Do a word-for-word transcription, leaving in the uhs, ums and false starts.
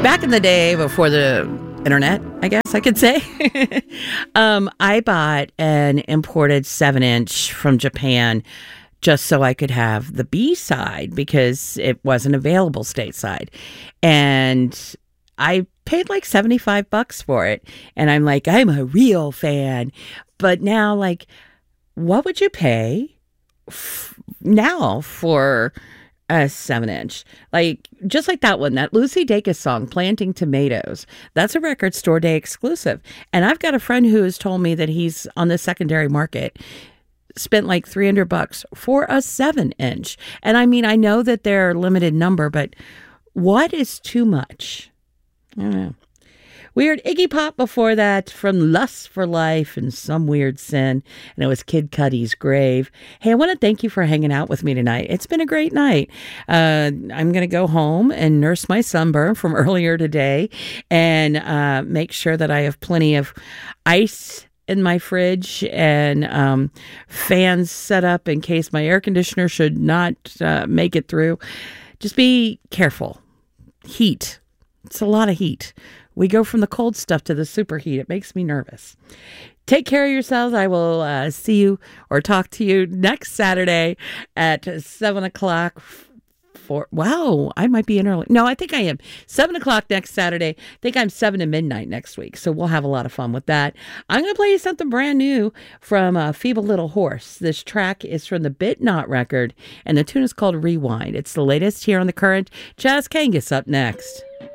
Back in the day before the internet, I guess I could say, um, I bought an imported seven inch from Japan just so I could have the B side because it wasn't available stateside. And I paid like seventy-five bucks for it. And I'm like, I'm a real fan. But now, like, what would you pay f- now for a seven inch? Like, just like that one, that Lucy Dacus song, Planting Tomatoes. That's a Record Store Day exclusive. And I've got a friend who has told me that he's on the secondary market, spent like three hundred bucks for a seven inch. And I mean, I know that they're a limited number, but what is too much? I don't know. We heard Iggy Pop before that from Lust for Life and Some Weird Sin. And it was Kid Cudi's Grave. Hey, I want to thank you for hanging out with me tonight. It's been a great night. Uh, I'm going to go home and nurse my sunburn from earlier today and uh, make sure that I have plenty of ice in my fridge and um, fans set up in case my air conditioner should not uh, make it through. Just be careful. Heat. It's a lot of heat. We go from the cold stuff to the superheat. It makes me nervous. Take care of yourselves. I will uh, see you or talk to you next Saturday at seven o'clock. For, wow, I might be in early. No, I think I am. seven o'clock next Saturday. I think I'm seven to midnight next week. So we'll have a lot of fun with that. I'm going to play you something brand new from uh, Feeble Little Horse. This track is from the Bit Not record, and the tune is called Rewind. It's the latest here on The Current. Jazz Kangas up next.